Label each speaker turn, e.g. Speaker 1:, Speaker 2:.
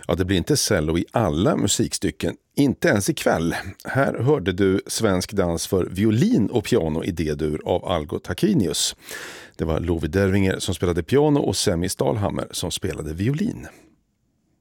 Speaker 1: Ja, det blir inte cello i alla musikstycken, inte ens ikväll. Här hörde du svensk dans för violin och piano i D-dur av Algot Hakinius. Det var Lovi Dervinger som spelade piano och Semi Stalhammer som spelade violin.